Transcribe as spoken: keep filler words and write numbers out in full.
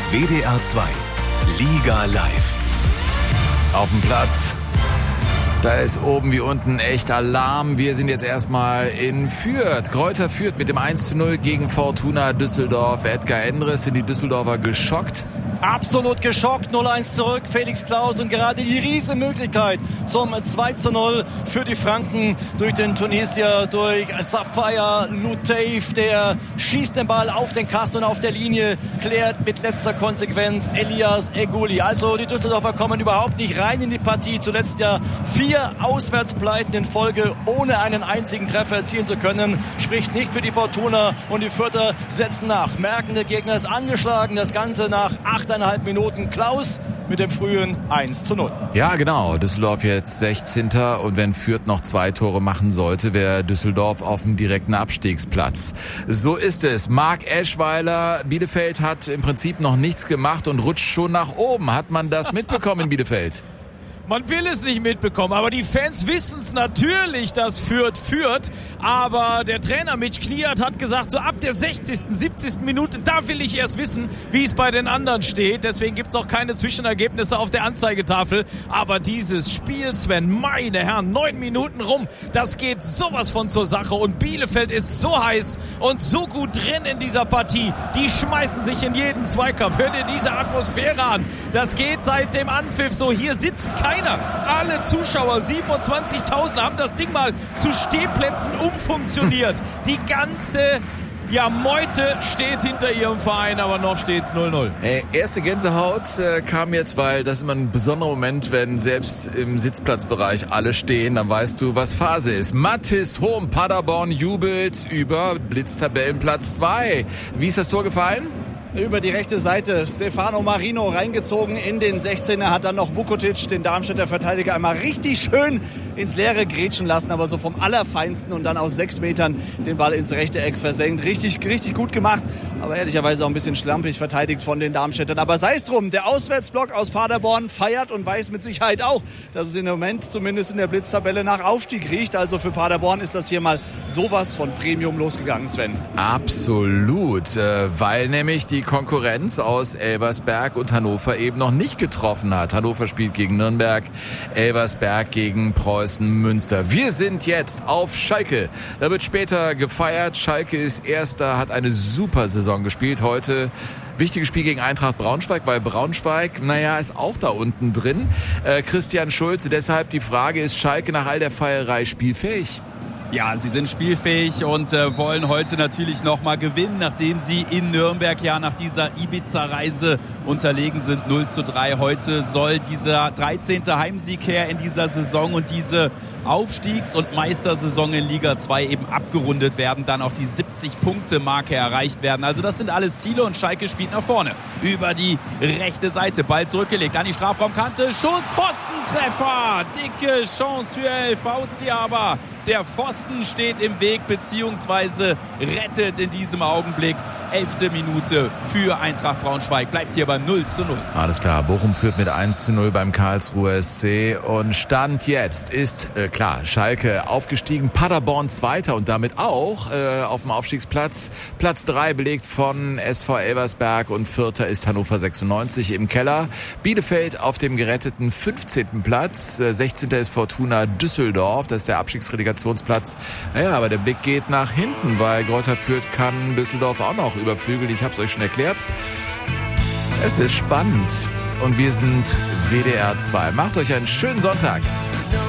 W D R zwei Liga live. Auf dem Platz. Da ist oben wie unten echt Alarm. Wir sind jetzt erstmal in Fürth. Greuther Fürth mit dem eins zu null gegen Fortuna Düsseldorf. Edgar Endres, sind die Düsseldorfer geschockt? Absolut geschockt, null eins zurück, Felix Klaus, und gerade die riesen Möglichkeit zum zwei zu null für die Franken durch den Tunesier, durch Safaya Luteif, der schießt den Ball auf den Kasten und auf der Linie, klärt mit letzter Konsequenz Elias Eguli. Also die Düsseldorfer kommen überhaupt nicht rein in die Partie, zuletzt ja vier Auswärtspleiten in Folge, ohne einen einzigen Treffer erzielen zu können, spricht nicht für die Fortuna, und die Fürther setzen nach, merken, der Gegner ist angeschlagen, das Ganze nach acht eineinhalb Minuten. Klaus mit dem frühen eins zu null. Ja, genau. Düsseldorf jetzt sechzehnter Und wenn Fürth noch zwei Tore machen sollte, wäre Düsseldorf auf dem direkten Abstiegsplatz. So ist es. Marc Eschweiler, Bielefeld hat im Prinzip noch nichts gemacht und rutscht schon nach oben. Hat man das mitbekommen in Bielefeld? Man will es nicht mitbekommen, aber die Fans wissen es natürlich, dass Fürth führt. Aber der Trainer Mitch Kniat hat gesagt, so ab der sechzigsten, siebzigsten Minute, da will ich erst wissen, wie es bei den anderen steht. Deswegen gibt es auch keine Zwischenergebnisse auf der Anzeigetafel. Aber dieses Spiel, Sven, meine Herren, neun Minuten rum, das geht sowas von zur Sache. Und Bielefeld ist so heiß und so gut drin in dieser Partie. Die schmeißen sich in jeden Zweikampf. Hör dir diese Atmosphäre an. Das geht seit dem Anpfiff so. Hier sitzt kein Alle Zuschauer, siebenundzwanzigtausend, haben das Ding mal zu Stehplätzen umfunktioniert. Die ganze ja, Meute steht hinter ihrem Verein, aber noch steht's null null. Äh, erste Gänsehaut äh, kam jetzt, weil das ist immer ein besonderer Moment, wenn selbst im Sitzplatzbereich alle stehen, dann weißt du, was Phase ist. Mathis Hohm, Paderborn jubelt über Blitztabellenplatz zwei. Wie ist das Tor gefallen? Über die rechte Seite Stefano Marino reingezogen in den sechzehner, hat dann noch Vukotic, den Darmstädter Verteidiger, einmal richtig schön ins Leere grätschen lassen, aber so vom Allerfeinsten, und dann aus sechs Metern den Ball ins rechte Eck versenkt. Richtig, richtig gut gemacht, aber ehrlicherweise auch ein bisschen schlampig verteidigt von den Darmstädtern. Aber sei es drum, der Auswärtsblock aus Paderborn feiert und weiß mit Sicherheit auch, dass es im Moment zumindest in der Blitztabelle nach Aufstieg riecht. Also für Paderborn ist das hier mal sowas von Premium losgegangen, Sven. Absolut, weil nämlich die Konkurrenz aus Elversberg und Hannover eben noch nicht getroffen hat. Hannover spielt gegen Nürnberg, Elversberg gegen Preußen Münster. Wir sind jetzt auf Schalke. Da wird später gefeiert. Schalke ist Erster, hat eine super Saison gespielt. Heute wichtiges Spiel gegen Eintracht Braunschweig, weil Braunschweig, naja, ist auch da unten drin. Äh, Christian Schulze, deshalb die Frage, ist Schalke nach all der Feierei spielfähig? Ja, sie sind spielfähig und äh, wollen heute natürlich nochmal gewinnen, nachdem sie in Nürnberg ja nach dieser Ibiza-Reise unterlegen sind. null zu drei. Heute soll dieser dreizehnte Heimsieg her in dieser Saison und diese Aufstiegs- und Meistersaison in Liga zwei eben abgerundet werden, dann auch die siebzig-Punkte-Marke erreicht werden. Also das sind alles Ziele, und Schalke spielt nach vorne. Über die rechte Seite, Ball zurückgelegt, an die Strafraumkante, Schuss, Pfostentreffer, dicke Chance für El Fauzi, aber der Pfosten steht im Weg, beziehungsweise rettet in diesem Augenblick. Elfte Minute für Eintracht Braunschweig, bleibt hier beim null zu null. Alles klar, Bochum führt mit eins zu null beim Karlsruher S C, und Stand jetzt ist, äh, klar, Schalke aufgestiegen, Paderborn Zweiter und damit auch äh, auf dem Aufstiegsplatz. Platz drei belegt von S V Elversberg, und Vierter ist Hannover sechsundneunzig im Keller. Bielefeld auf dem geretteten fünfzehnten Platz, äh, sechzehnter ist Fortuna Düsseldorf, das ist der Abstiegsrelegationsplatz. Naja, aber der Blick geht nach hinten, weil Greuther Fürth kann Düsseldorf auch noch überflügeln. Ich habe es euch schon erklärt. Es ist spannend und wir sind W D R zwei. Macht euch einen schönen Sonntag.